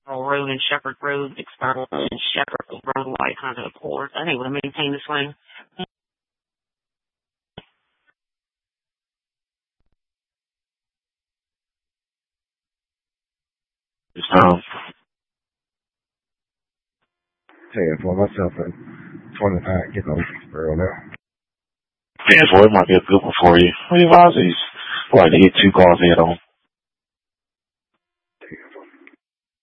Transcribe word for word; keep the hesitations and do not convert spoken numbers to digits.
Road and Shepherd Road, expired and Shepherd Road, White Honda Accord, unable to maintain this lane. Um, ten for myself and twenty-five getting on early now. ten four, it might be a good one for you. What do you advise these? Like to hit two cars head on.